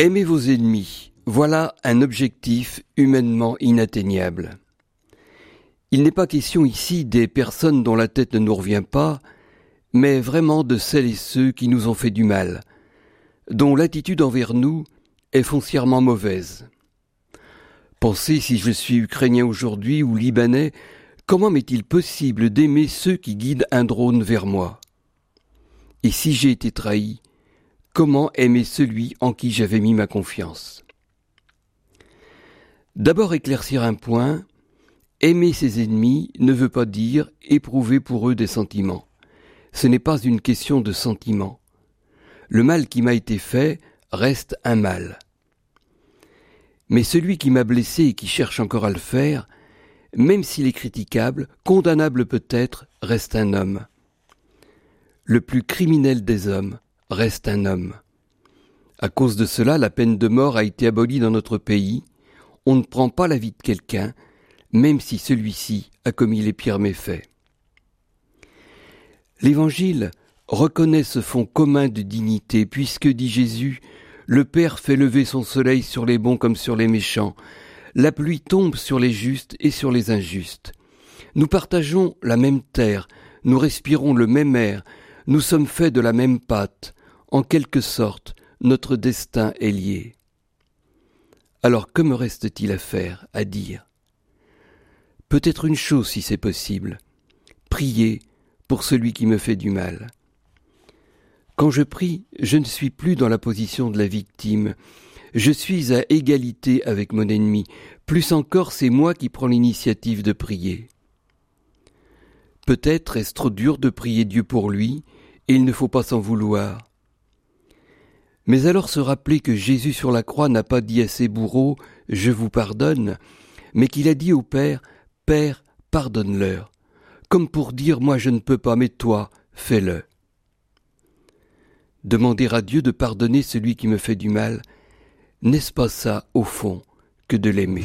Aimez vos ennemis, voilà un objectif humainement inatteignable. Il n'est pas question ici des personnes dont la tête ne nous revient pas, mais vraiment de celles et ceux qui nous ont fait du mal, dont l'attitude envers nous est foncièrement mauvaise. Pensez, si je suis ukrainien aujourd'hui ou libanais, comment m'est-il possible d'aimer ceux qui guident un drone vers moi ? Et si j'ai été trahi, comment aimer celui en qui j'avais mis ma confiance ? D'abord éclaircir un point, aimer ses ennemis ne veut pas dire éprouver pour eux des sentiments. Ce n'est pas une question de sentiments. Le mal qui m'a été fait reste un mal. Mais celui qui m'a blessé et qui cherche encore à le faire, même s'il est critiquable, condamnable peut-être, reste un homme. Le plus criminel des hommes reste un homme. À cause de cela, la peine de mort a été abolie dans notre pays. On ne prend pas la vie de quelqu'un, même si celui-ci a commis les pires méfaits. L'Évangile reconnaît ce fond commun de dignité, puisque, dit Jésus, le Père fait lever son soleil sur les bons comme sur les méchants. La pluie tombe sur les justes et sur les injustes. Nous partageons la même terre, nous respirons le même air, nous sommes faits de la même pâte. En quelque sorte, notre destin est lié. Alors que me reste-t-il à faire, à dire ? Peut-être une chose si c'est possible, prier pour celui qui me fait du mal. Quand je prie, je ne suis plus dans la position de la victime. Je suis à égalité avec mon ennemi. Plus encore, c'est moi qui prends l'initiative de prier. Peut-être est-ce trop dur de prier Dieu pour lui, et il ne faut pas s'en vouloir. Mais alors se rappeler que Jésus sur la croix n'a pas dit à ses bourreaux « Je vous pardonne », mais qu'il a dit au Père « Père, pardonne-leur », comme pour dire « Moi je ne peux pas, mais toi, fais-le ». Demander à Dieu de pardonner celui qui me fait du mal, n'est-ce pas ça, au fond, que de l'aimer ?